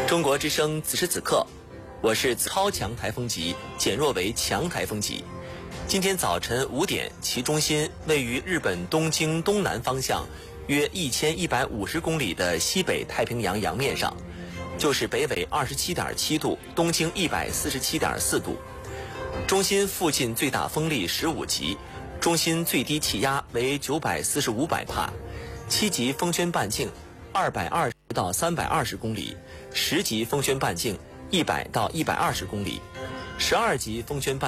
中国之声此时此刻，我是超强台风级减弱为强台风级。今天早晨5点，其中心位于日本东京东南方向约1150公里的西北太平洋洋面上，就是北纬27.7度，东经147.4度。中心附近最大风力15级，中心最低气压为945百帕，7级风圈半径220到320公里，10级风圈半径100到120公里，12级风圈半径